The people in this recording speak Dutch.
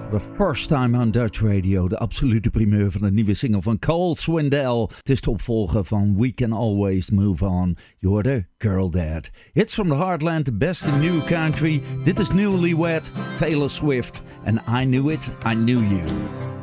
For the first time on Dutch Radio, de absolute primeur van de nieuwe single van Cole Swindell. Het is de opvolger van We Can Always Move On. Je hoorde Girl Dad. Hits from the Heartland, the best in new country. Dit is Newlywed, Taylor Swift en I Knew It, I Knew You.